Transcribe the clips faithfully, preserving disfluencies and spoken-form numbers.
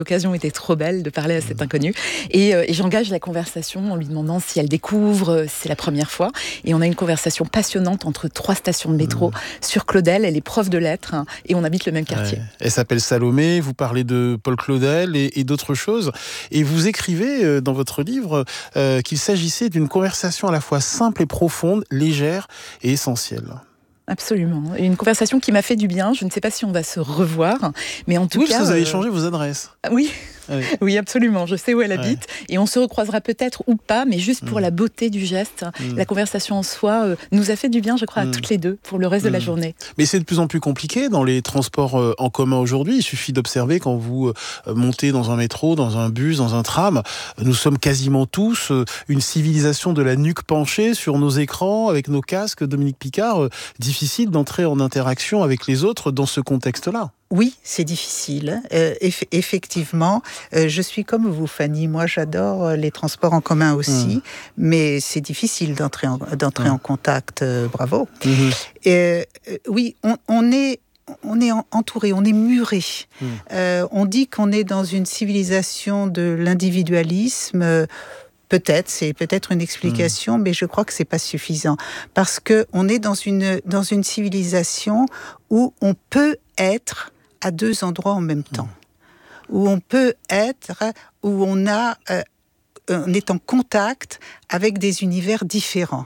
L'occasion était trop belle de parler à cette inconnue et, euh, et j'engage la conversation en lui demandant si elle découvre, euh, si c'est la première fois, et on a une conversation passionnante entre trois stations de métro mmh. sur Claudel. Elle est prof de lettres hein, et on habite le même quartier. Ouais. Elle s'appelle Salomé, vous parlez de Paul Claudel et, et d'autres choses, et vous écrivez euh, dans votre livre euh, qu'il s'agissait d'une conversation à la fois simple et profonde, légère et essentielle. Absolument. Et une conversation qui m'a fait du bien. Je ne sais pas si on va se revoir, mais en tout oui, cas... Oui, vous avez euh... échangé vos adresses. Oui. Oui. oui, absolument. Je sais où elle habite ouais. et on se recroisera peut-être ou pas, mais juste pour mmh. la beauté du geste, mmh. la conversation en soi euh, nous a fait du bien, je crois, à mmh. toutes les deux pour le reste mmh. de la journée. Mais c'est de plus en plus compliqué dans les transports euh, en commun aujourd'hui. Il suffit d'observer quand vous euh, montez dans un métro, dans un bus, dans un tram. Nous sommes quasiment tous euh, une civilisation de la nuque penchée sur nos écrans avec nos casques. Dominique Picard, euh, difficile d'entrer en interaction avec les autres dans ce contexte-là. Oui, c'est difficile. Euh, eff- effectivement, euh, je suis comme vous, Fanny. Moi, j'adore les transports en commun aussi, mmh. mais c'est difficile d'entrer en, d'entrer mmh. en contact. Euh, bravo. Mmh. Et, euh, oui, on, on est... On est entouré, on est muré. Mmh. Euh, on dit qu'on est dans une civilisation de l'individualisme. Euh, Peut-être, c'est peut-être une explication, mmh. mais je crois que c'est pas suffisant. Parce que on est dans une, dans une civilisation où on peut être à deux endroits en même temps. Mmh. Où on peut être, où on a, euh, on est en contact avec des univers différents.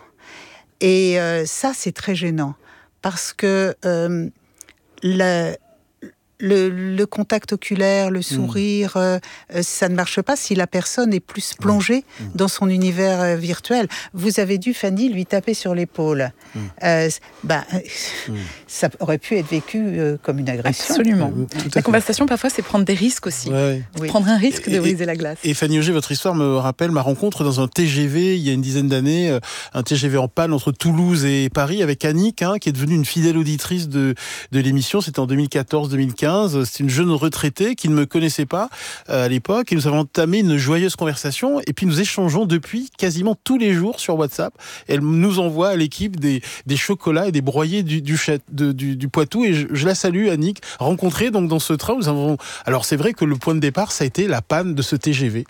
Et euh, ça, c'est très gênant. Parce que euh, la, Le, le contact oculaire, le sourire, mmh. euh, ça ne marche pas si la personne est plus plongée mmh. dans son univers euh, virtuel. Vous avez dû, Fanny, lui taper sur l'épaule. Mmh. Euh, bah, mmh. ça aurait pu être vécu euh, comme une agression. Absolument. Mmh, la conversation, parfois, c'est prendre des risques aussi. Ouais. Oui. Prendre un risque et, de briser et, la glace. Et Fanny Auger, votre histoire me rappelle ma rencontre dans un T G V, il y a une dizaine d'années, un T G V en panne entre Toulouse et Paris, avec Annick, hein, qui est devenue une fidèle auditrice de, de l'émission. C'était en deux mille quatorze deux mille quinze. C'est une jeune retraitée qui ne me connaissait pas euh, à l'époque et nous avons entamé une joyeuse conversation et puis nous échangeons depuis quasiment tous les jours sur WhatsApp. Elle nous envoie à l'équipe des, des chocolats et des broyés du, du, de, du, du Poitou et je, je la salue, Annick, rencontrée donc dans ce train. Nous avons... Alors c'est vrai que le point de départ ça a été la panne de ce T G V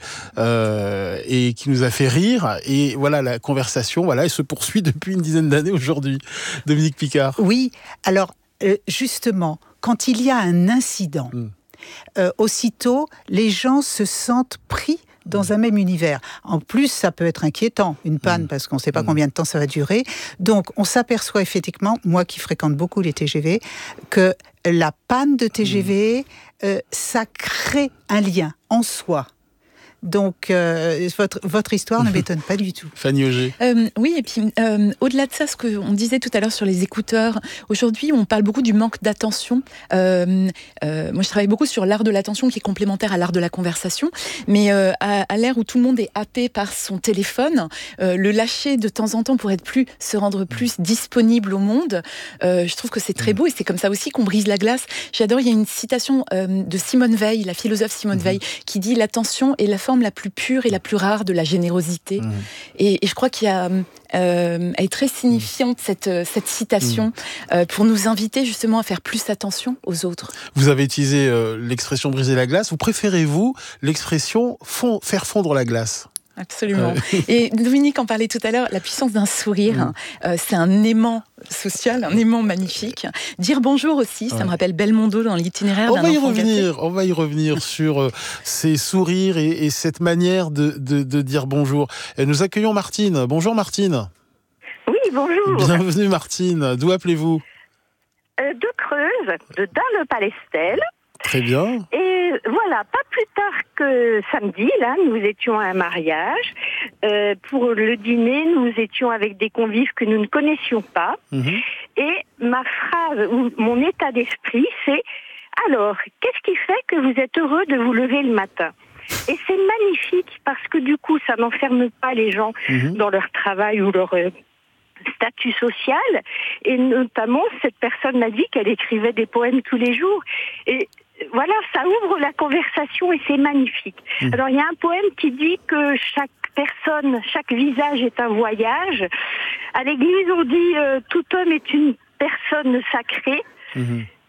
euh, et qui nous a fait rire et voilà la conversation voilà, elle se poursuit depuis une dizaine d'années aujourd'hui. Dominique Picard. Oui, alors euh, justement quand il y a un incident, mmh. euh, aussitôt, les gens se sentent pris dans un même univers. En plus, ça peut être inquiétant, une panne, mmh. parce qu'on ne sait pas mmh. combien de temps ça va durer. Donc, on s'aperçoit effectivement, moi qui fréquente beaucoup les T G V, que la panne de T G V, mmh. euh, ça crée un lien en soi. Donc, euh, votre, votre histoire ne m'étonne pas du tout. Fanny Auger. Euh, oui, et puis euh, au-delà de ça, ce qu'on disait tout à l'heure sur les écouteurs, aujourd'hui, on parle beaucoup du manque d'attention. Euh, euh, moi, je travaille beaucoup sur l'art de l'attention qui est complémentaire à l'art de la conversation. Mais euh, à, à l'ère où tout le monde est happé par son téléphone, euh, le lâcher de temps en temps pour être plus, se rendre plus disponible au monde, euh, je trouve que c'est très beau et c'est comme ça aussi qu'on brise la glace. J'adore, il y a une citation euh, de Simone Veil, la philosophe Simone mmh. Veil, qui dit « L'attention est la forme la plus pure et la plus rare de la générosité. Mmh. Et, et je crois qu'il y a, euh, elle est très signifiante cette, cette citation mmh. euh, pour nous inviter justement à faire plus attention aux autres. Vous avez utilisé euh, l'expression briser la glace. Vous préférez-vous l'expression fond, faire fondre la glace ? Absolument. Euh... Et Dominique en parlait tout à l'heure, la puissance d'un sourire, mmh. euh, c'est un aimant social, un aimant magnifique. Dire bonjour aussi, ça ouais. me rappelle Belmondo dans l'itinéraire on d'un va y enfant revenir, gâté. On va y revenir sur euh, ces sourires et, et cette manière de, de, de dire bonjour. Et nous accueillons Martine. Bonjour Martine. Oui, bonjour. Bienvenue Martine. D'où appelez-vous ? euh, De Creuse, de Dun-le-Palestel. Très bien. Et voilà, pas plus tard que samedi, là, nous étions à un mariage. Euh, pour le dîner, nous étions avec des convives que nous ne connaissions pas. Mmh. Et ma phrase, ou mon état d'esprit, c'est « Alors, qu'est-ce qui fait que vous êtes heureux de vous lever le matin ?» Et c'est magnifique parce que du coup, ça n'enferme pas les gens mmh. dans leur travail ou leur... Euh, statut social, et notamment cette personne m'a dit qu'elle écrivait des poèmes tous les jours, et voilà, ça ouvre la conversation et c'est magnifique. Mmh. Alors il y a un poème qui dit que chaque personne, chaque visage est un voyage. À l'église on dit euh, tout homme est une personne sacrée. Mmh.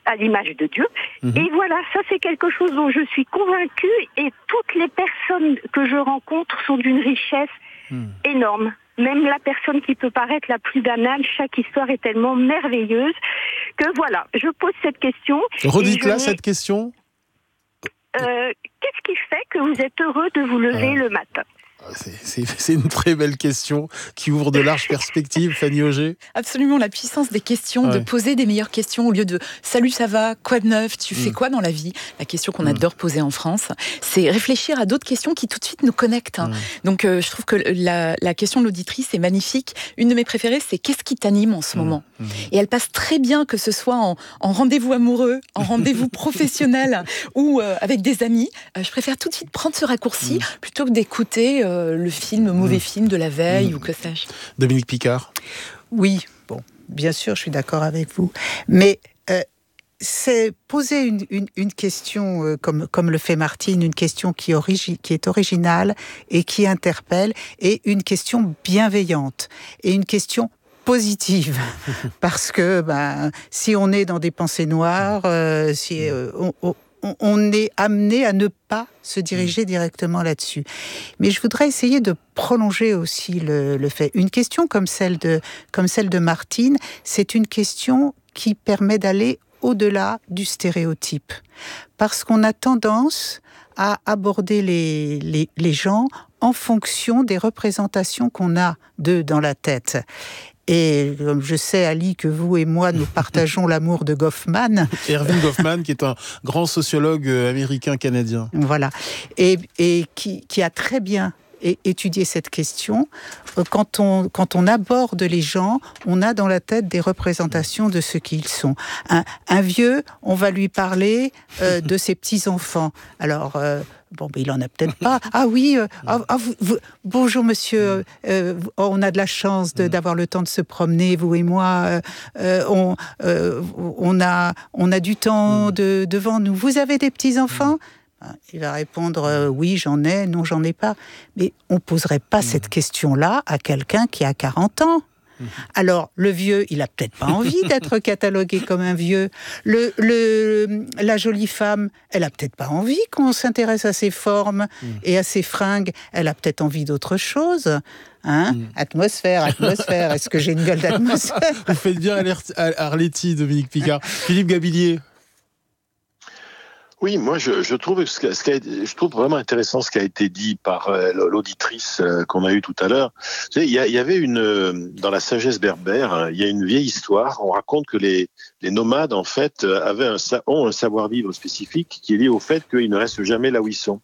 à l'image de Dieu. Mmh. Et voilà, ça c'est quelque chose dont je suis convaincue, et toutes les personnes que je rencontre sont d'une richesse mmh. énorme. Même la personne qui peut paraître la plus banale, chaque histoire est tellement merveilleuse que voilà, je pose cette question. Redites-la cette question. Euh, qu'est-ce qui fait que vous êtes heureux de vous lever euh... le matin ? C'est, c'est, c'est une très belle question qui ouvre de larges perspectives, Fanny Auger. Absolument, la puissance des questions, ouais. de poser des meilleures questions au lieu de « Salut, ça va ? Quoi de neuf ? Tu fais mmh. quoi dans la vie ?» La question qu'on mmh. adore poser en France, c'est réfléchir à d'autres questions qui tout de suite nous connectent. Hein. Mmh. Donc euh, je trouve que la, la question de l'auditrice est magnifique. Une de mes préférées, c'est « Qu'est-ce qui t'anime en ce mmh. moment ?» mmh. Et elle passe très bien, que ce soit en, en rendez-vous amoureux, en rendez-vous professionnel ou euh, avec des amis. Euh, je préfère tout de suite prendre ce raccourci mmh. plutôt que d'écouter euh, le film, mauvais mmh. film de la veille mmh. ou que sais-je. Dominique Picard. Oui, bon, bien sûr, je suis d'accord avec vous. Mais euh, c'est poser une, une, une question, euh, comme, comme le fait Martine, une question qui, origi- qui est originale et qui interpelle, et une question bienveillante, et une question positive, parce que ben, si on est dans des pensées noires, euh, si euh, on, on on est amené à ne pas se diriger directement là-dessus. Mais je voudrais essayer de prolonger aussi le, le fait. Une question comme celle de, comme celle de Martine, c'est une question qui permet d'aller au-delà du stéréotype. Parce qu'on a tendance à aborder les, les, les gens en fonction des représentations qu'on a d'eux dans la tête. Et comme je sais, Ali, que vous et moi, nous partageons l'amour de Goffman. Erving Goffman, qui est un grand sociologue américain-canadien. Voilà. Et, et qui, qui a très bien étudié cette question. Quand on, quand on aborde les gens, on a dans la tête des représentations de ce qu'ils sont. Un, un vieux, on va lui parler euh, de ses petits-enfants. Alors... Euh, Bon, ben, il en a peut-être pas. Ah oui, euh, ah, ah, vous, vous, bonjour monsieur, euh, oh, on a de la chance de, d'avoir le temps de se promener, vous et moi. Euh, on, euh, on, a, on a du temps de, devant nous. Vous avez des petits-enfants ? Il va répondre euh, oui, j'en ai, non, j'en ai pas. Mais on ne poserait pas cette question-là à quelqu'un qui a quarante ans. Alors, le vieux, il a peut-être pas envie d'être catalogué comme un vieux. Le, le, la jolie femme, elle a peut-être pas envie qu'on s'intéresse à ses formes mmh. et à ses fringues. Elle a peut-être envie d'autre chose. Hein mmh. Atmosphère, atmosphère. Est-ce que j'ai une gueule d'atmosphère ? Vous faites bien Arletty, Dominique Picard. Philippe Gabillier. Oui, moi je, je trouve ce ce qui a été, je trouve vraiment intéressant ce qui a été dit par euh, l'auditrice euh, qu'on a eue tout à l'heure. Vous savez, il y, a, il y avait une euh, dans la sagesse berbère, hein, il y a une vieille histoire. On raconte que les les nomades en fait avaient un ont un savoir-vivre spécifique qui est lié au fait qu'ils ne restent jamais là où ils sont.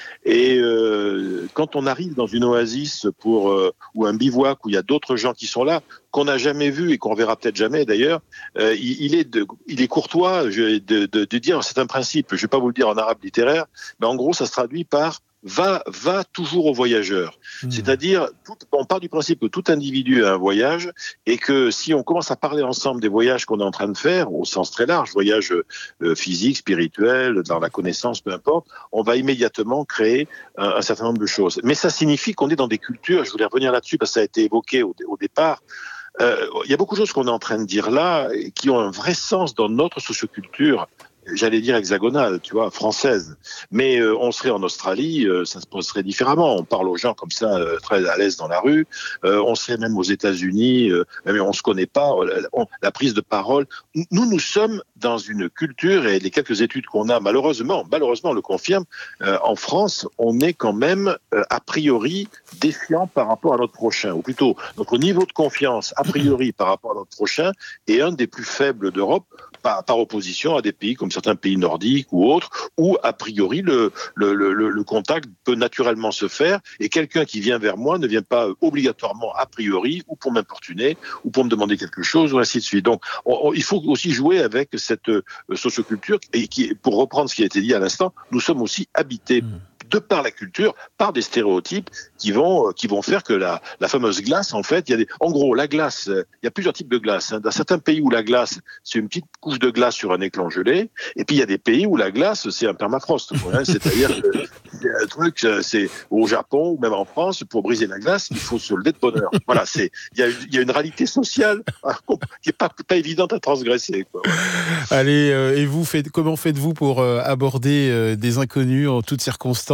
Et euh, quand on arrive dans une oasis pour euh, ou un bivouac où il y a d'autres gens qui sont là, qu'on n'a jamais vu et qu'on verra peut-être jamais d'ailleurs, euh, il, il est de, il est courtois de, de, de dire, c'est un principe, je vais pas vous le dire en arabe littéraire, mais en gros ça se traduit par va, va toujours aux voyageurs. Mmh. C'est-à-dire, tout, on part du principe que tout individu a un voyage et que si on commence à parler ensemble des voyages qu'on est en train de faire, au sens très large, voyage euh, physique, spirituel, dans la connaissance, peu importe, on va immédiatement créer un, un certain nombre de choses. Mais ça signifie qu'on est dans des cultures, je voulais revenir là-dessus parce que ça a été évoqué au, au départ, euh, il y a beaucoup de choses qu'on est en train de dire là qui ont un vrai sens dans notre socioculture. J'allais dire hexagonale, tu vois, française. Mais euh, on serait en Australie, euh, ça se poserait différemment. On parle aux gens comme ça, euh, très à l'aise dans la rue. Euh, on serait même aux États-Unis, euh, mais on se connaît pas. On, la prise de parole. Nous, nous sommes dans une culture, et les quelques études qu'on a, malheureusement, malheureusement, le confirment. Euh, en France, on est quand même euh, a priori défiant par rapport à notre prochain, ou plutôt notre niveau de confiance a priori par rapport à notre prochain est un des plus faibles d'Europe. Par, par opposition à des pays comme certains pays nordiques ou autres, où a priori le, le, le, le contact peut naturellement se faire et quelqu'un qui vient vers moi ne vient pas obligatoirement a priori ou pour m'importuner ou pour me demander quelque chose ou ainsi de suite. Donc on, on, il faut aussi jouer avec cette euh, socioculture et qui, pour reprendre ce qui a été dit à l'instant, nous sommes aussi habités mmh. de par la culture, par des stéréotypes qui vont qui vont faire que la, la fameuse glace, en fait, il y a des, en gros, la glace, il y a plusieurs types de glace. Hein. Dans certains pays où la glace, c'est une petite couche de glace sur un écran gelé, et puis il y a des pays où la glace, c'est un permafrost. Hein. C'est-à-dire que un truc, c'est au Japon ou même en France, pour briser la glace, il faut se lever de bonne heure. Voilà, c'est il y a, il y a une réalité sociale qui n'est pas, pas évidente à transgresser, quoi. Allez, euh, et vous, faites, comment faites-vous pour euh, aborder euh, des inconnus en toutes circonstances?